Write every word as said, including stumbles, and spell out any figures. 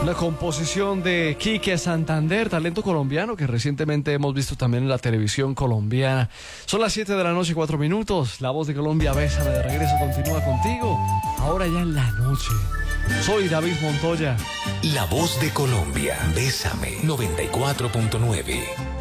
Una composición de Quique Santander, talento colombiano que recientemente hemos visto también en la televisión colombiana. Son las siete de la noche, cuatro minutos. La Voz de Colombia, Bésame de regreso, continúa contigo. Ahora ya en la noche. Soy David Montoya. La Voz de Colombia, Bésame noventa y cuatro punto nueve.